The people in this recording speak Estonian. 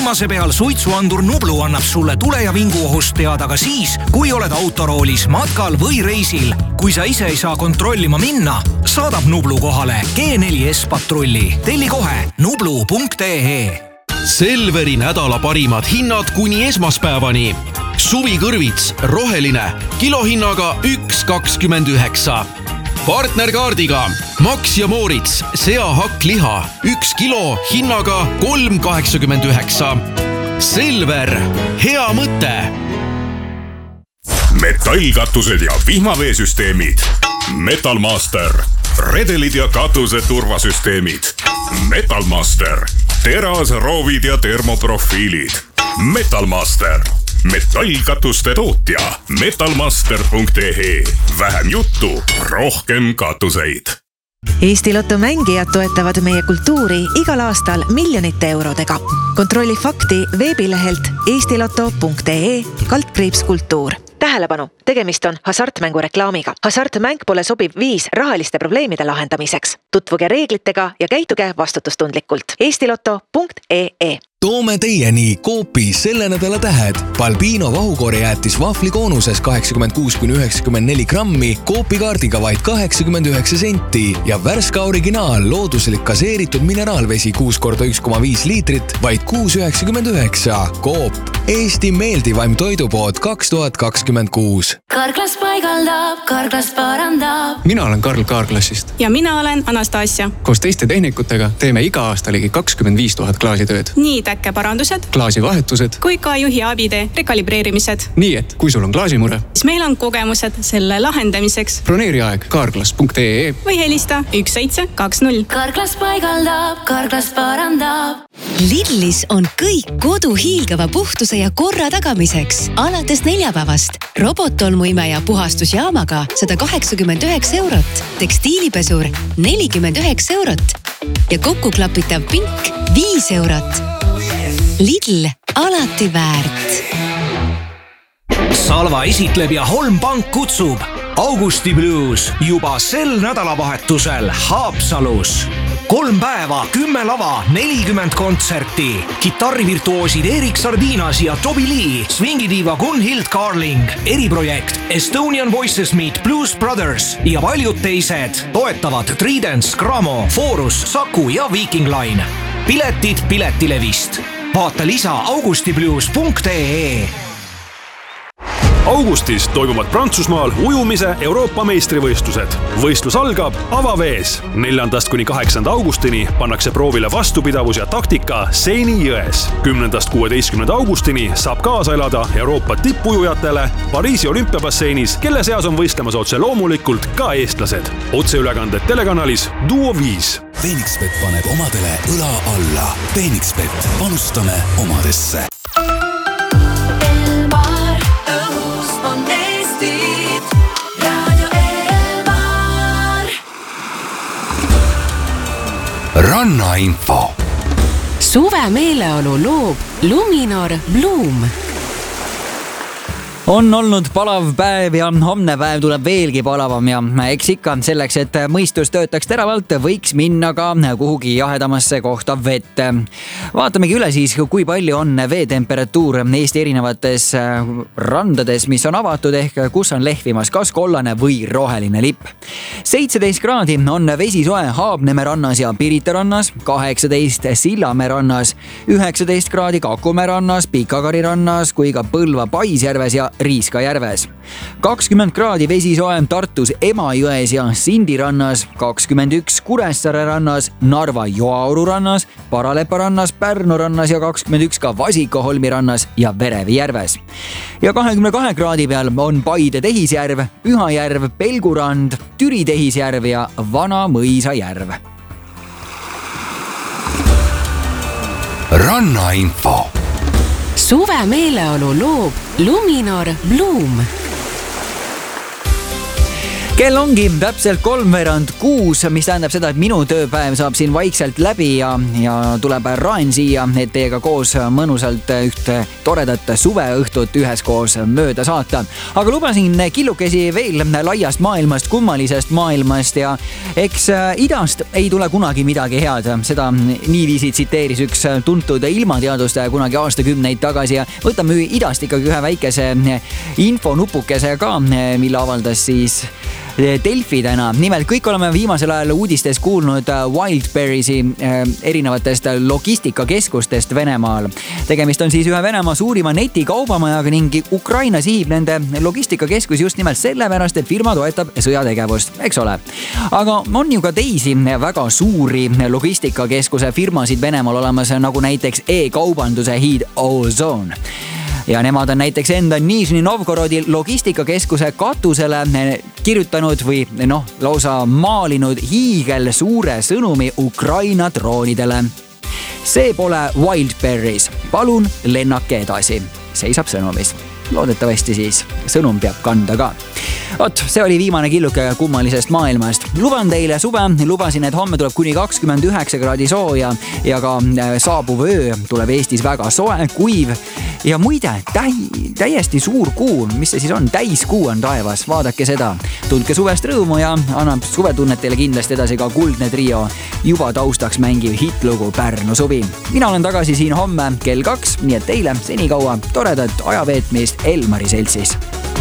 viimase peal suitsuandur Nublu annab sulle tule- ja vinguohust teada ka siis, kui oled autoroolis, matkal või reisil. Kui sa ise ei saa kontrollima minna, saadab Nublu kohale G4S patrulli. Telli kohe nublu.ee. Selveri nädala parimad hinnad kuni esmaspäevani. Suvikõrvits, roheline, kilohinnaga 1,29. Partnerkaardiga Max ja Moorits, seahakkliha, 1 kilo hinnaga 3,89. Selver, hea mõte. Metallkatused ja vihmaveesüsteemid. Metalmaster. Redelid ja katuse turvasüsteemid. Metalmaster. Terasroovid ja termoprofiilid. Metalmaster. Metallkatuste tootja. Metalmaster.ee. Vähem juttu, rohkem katuseid. Eesti Lotto mängijad toetavad meie kultuuri igal aastal miljonite eurodega. Kontrolli fakti veebilehelt eestiloto.ee/kultuur. Tähelepanu, tegemist on hasartmängu reklaamiga. Hasartmäng pole sobiv viis rahaliste probleemide lahendamiseks. Tutvuge reeglitega ja käituge vastutustundlikult. eestiloto.ee. Toome teieni Coopi selle nädala tähed. Balbino vahukoorejäätis vahvlikoonuses 86–94 grammi, Coopi kaardiga vaid 89 senti ja värska originaal looduslik gaseeritud mineraalvesi 6x1,5 liitrit vaid 6,99. Coop, Eesti meeldivaim toidupood 2026. Karklas paigaldab, Karklas parandab. Mina olen Karl Kaarklassist. Ja mina olen Anastasia. Koos teiste tehnikutega teeme iga aasta ligi 25 000 klaasitööd. Nii täkkeparandused, klaasivahetused kui ka juhi abide rekalibreerimised. Nii et kui sul on klaasimure, siis meil on kogemused selle lahendamiseks. Broneeri aeg karklas.ee või helista 1720. Karklas paigaldab, Karklas parandab. Lidlis on kõik kodu hiilgava puhtuse ja korra tagamiseks. Alates neljapäevast robottolmuimeja puhastusjaamaga 189 eurot, tekstiilipesur 49 eurot ja kokkuklapitav pink 5 eurot. Lidl, alati väärt. Salva esitleb ja Holm Pank kutsub. Augusti Blues juba sel nädalavahetusel Haapsalus. 3 päeva, 10 lava, 40 kontserti. Kitarrivirtuoosid Erik Sardinas ja Toby Lee, swingidiiva Gunhild Carling, eriprojekt Estonian Voices Meet Blues Brothers ja paljud teised toetavad Tridents, Gramo, Forus, Saku ja Viking Line. Piletid Piletilevist. Vaata lisa augustiblues.ee. Augustis toimuvad Prantsusmaal ujumise Euroopa meistrivõistlused. Võistlus algab avavees. 4.–8. augustini pannakse proovile vastupidavus ja taktika Seini jões. 10.–16. augustini saab kaasa elada Euroopa tippujujatele Pariisi olümpiabasseinis, kelle seas on võistlemas otse loomulikult ka eestlased. Otseülekanded telekanalis Duo 5. Phoenixbet paneb omadele õla alla. Phoenixbet, panustame omadesse. Rannainfo. Suve meeleolu loob Luminor Bloom. On olnud palav päev ja homne päev tuleb veelgi palavam ja eks ikka selleks, et mõistus töötaks teravalt, võiks minna ka kuhugi jahedamasse kohta vette. Vaatamegi üle siis, kui palju on veetemperatuur Eesti erinevates randades, mis on avatud ehk kus on lehvimas kas kollane või roheline lipp. 17 kraadi on vesi soe Haabneme rannas ja Pirita rannas, 18 Sillamäe rannas, 19 kraadi Kakumäe rannas, Pikakari rannas kui ka Põlva Paisjärves ja Riiska järves. 20 kraadi vesi soe Tartus Emajões ja Sindi rannas, 21 Kuressaare rannas, Narva Joauru rannas, Paralepa rannas, Pärnu rannas ja 21 ka Vasikoholmi rannas ja Verevi järves. Ja 22 kraadi peal on Paide Tehisjärv, Pühajärv, Pelgurand, Türi Tehisjärv ja Vana Mõisa järv. Rannainfo. Suve meeleolu loob Luminor Bloom. kell ongi täpselt 3:06, mis tähendab seda, et minu tööpäev saab siin vaikselt läbi ja tuleb Raen siia, et teiega koos mõnusalt ühte toredat suveõhtut üheskoos mööda saata. Aga lubasin killukesi veel laiast maailmast, kummalisest maailmast ja eks idast ei tule kunagi midagi head. Seda niiviisi tsiteeris üks tuntud ilmateadustaja kunagi aastakümneid tagasi ja võtame idast ikkagi ühe väikese infonupukese ka, mille avaldas siis Delfi täna. Nimelt kõik oleme viimasel ajal uudistes kuulnud Wildberriesi erinevatest logistikakeskustest Venemaal. Tegemist on siis ühe Venemaa suurima netikaubamajaga ning Ukraina sihib nende logistikakeskus just nimelt sellepärast, et firma toetab sõjategevust, eks ole. Aga on ju ka teisi väga suuri logistikakeskuse firmasid Venemaal olemas, nagu näiteks e-kaubanduse hiid Ozon. Ja nemad on näiteks enda Nižni Novgorodi logistikakeskuse katusele kirjutanud või lausa maalinud hiigel suure sõnumi Ukraina droonidele. See pole Wildberries. Palun lennake edasi. Seisab sõnumis. Loodetavasti siis sõnum peab kanda ka. See oli viimane killuke kummalisest maailmast. Luban teile suve, lubasin, et homme tuleb kuni 29 kraadi sooja ja ka saabuv öö tuleb Eestis väga soe, kuiv ja muide, täiesti suur kuu, mis see siis on? Täiskuu on taevas, vaadake seda. Tundke suvest rõõmu ja annab suvetunnet teile kindlasti edasi ka kuldne trio, juba taustaks mängiv hitlugu Pärnu suvi. Mina olen tagasi siin homme kell 2, nii et teile senikaua toredat ajaveetmist Elmari seltsis.